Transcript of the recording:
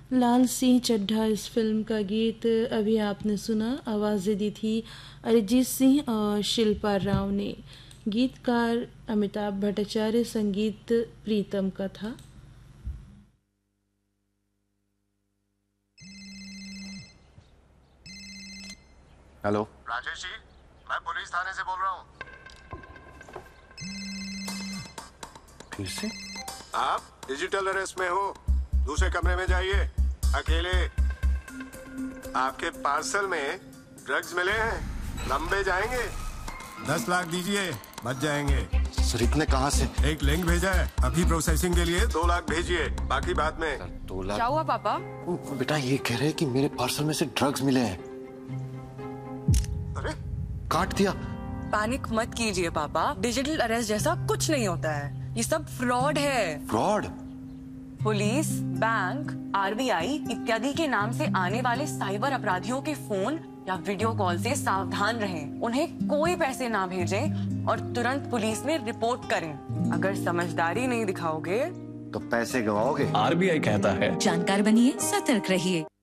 लाल सिंह चड्ढा इस फिल्म का गीत अभी आपने सुना। आवाज़ें दी थी अरिजीत सिंह और शिल्पा राव ने। गीतकार अमिताभ भट्टाचार्य, संगीत प्रीतम का था। हेलो राजेश जी, मैं पुलिस थाने से बोल रहा हूँ। फिर से? आप डिजिटल अरेस्ट में हो, दूसरे कमरे में जाइए, अकेले। आपके पार्सल में ड्रग्स मिले हैं, लंबे जाएंगे। 10 लाख दीजिए, बच जाएंगे। सर इतने कहाँ से? एक लिंक भेजा है, अभी प्रोसेसिंग के लिए 2 लाख भेजिए, बाकी बाद में। 2 लाख? क्या हुआ पापा? बेटा ये कह रहे हैं कि मेरे पार्सल में से ड्रग्स मिले हैं। अरे काट दिया। पैनिक मत कीजिए पापा, डिजिटल अरेस्ट जैसा कुछ नहीं होता है, ये सब फ्रॉड है। फ्रॉड? पुलिस, बैंक, आरबीआई इत्यादि के नाम से आने वाले साइबर अपराधियों के फोन या वीडियो कॉल से सावधान रहें। उन्हें कोई पैसे ना भेजें और तुरंत पुलिस में रिपोर्ट करें। अगर समझदारी नहीं दिखाओगे तो पैसे गवाओगे। आरबीआई कहता है जानकार बनिए, सतर्क रहिए।